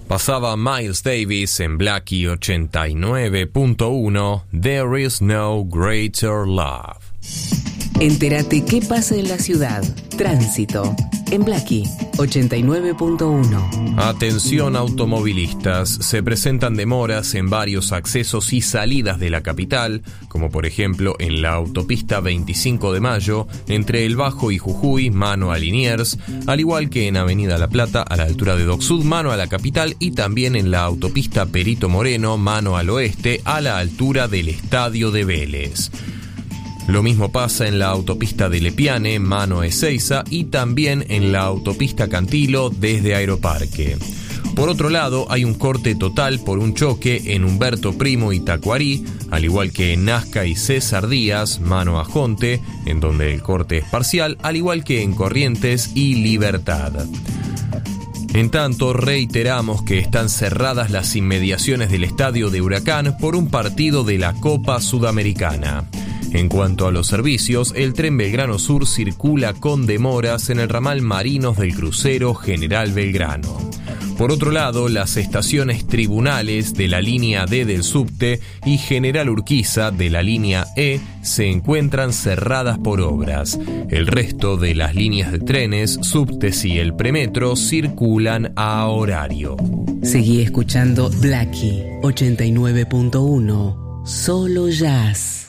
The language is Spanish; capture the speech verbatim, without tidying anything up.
Pasaba Miles Davis en Blackie ochenta y nueve punto uno, There is no greater love. Entérate qué pasa en la ciudad. Tránsito en Blackie ochenta y nueve punto uno. Atención automovilistas, se presentan demoras en varios accesos y salidas de la capital, como por ejemplo en la autopista veinticinco de mayo, entre El Bajo y Jujuy, mano a Liniers, al igual que en Avenida La Plata, a la altura de Dock Sud, mano a la capital, y también en la autopista Perito Moreno, mano al oeste, a la altura del Estadio de Vélez. Lo mismo pasa en la autopista de Lepiane, mano a Ezeiza, y también en la autopista Cantilo desde Aeroparque. Por otro lado, hay un corte total por un choque en Humberto Primo y Tacuarí, al igual que en Nazca y César Díaz, mano a Jonte, en donde el corte es parcial, al igual que en Corrientes y Libertad. En tanto, reiteramos que están cerradas las inmediaciones del estadio de Huracán por un partido de la Copa Sudamericana. En cuanto a los servicios, el tren Belgrano Sur circula con demoras en el ramal Marinos del Crucero General Belgrano. Por otro lado, las estaciones Tribunales de la línea D del subte y General Urquiza de la línea E se encuentran cerradas por obras. El resto de las líneas de trenes, subtes y el premetro circulan a horario. Seguí escuchando Blackie ochenta y nueve punto uno, solo jazz.